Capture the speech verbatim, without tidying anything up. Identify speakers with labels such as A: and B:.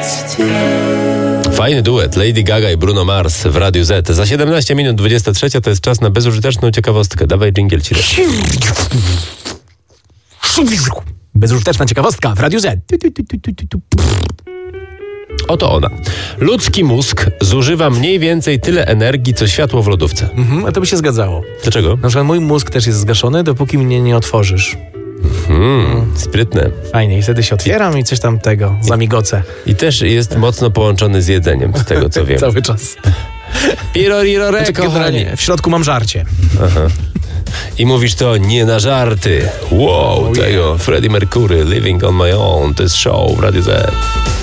A: Fajny duet, Lady Gaga i Bruno Mars w Radiu Z. Za siedemnaście minut dwudziesta trzecia to jest czas na bezużyteczną ciekawostkę. Dawaj dżingiel ci lecz.
B: Bezużyteczna ciekawostka w Radiu Z.
A: Oto ona. Ludzki mózg zużywa mniej więcej tyle energii, co światło w lodówce.
B: Mhm, a to by się zgadzało.
A: Dlaczego?
B: Na przykład mój mózg też jest zgaszony, dopóki mnie nie otworzysz.
A: Hmm, sprytne.
B: Fajnie, i wtedy się otwieram i coś tam tego, zamigocę.
A: I też jest mocno połączony z jedzeniem, z tego co wiem.
B: Cały czas.
A: Pirorirore,
B: Znaczy,
A: kochani.
B: generalnie w środku mam żarcie.
A: Aha. I mówisz to nie na żarty. Wow,
B: Oh,
A: tego.
B: yeah.
A: Freddie Mercury, Living on My Own. To jest show w Radiu Z.